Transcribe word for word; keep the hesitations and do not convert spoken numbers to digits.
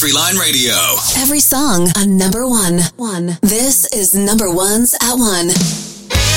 Country Line Radio. Every song a number one. One. This is Number Ones at One.